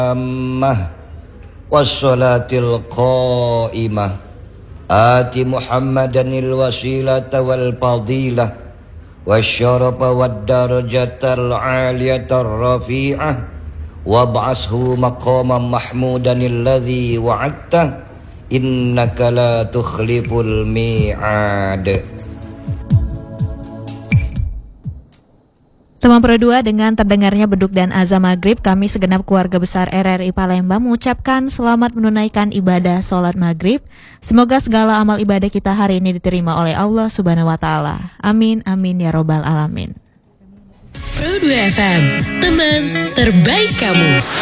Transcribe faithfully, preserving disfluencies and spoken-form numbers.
Ammah wassalatil qaimah ati Muhammadanil wasilata wal fadilah wasyarafa wad darajatal aliyatar rafi'ah wab'ashu maqaman mahmudanil ladzi wa'adta innaka la tukhliful mi'ad. Teman Pro dua, dengan terdengarnya beduk dan azan maghrib, kami segenap keluarga besar R R I Palembang mengucapkan selamat menunaikan ibadah sholat maghrib. Semoga segala amal ibadah kita hari ini diterima oleh Allah Subhanahu Wa Taala. Amin, amin ya robbal alamin. Pro dua F M, teman terbaik kamu.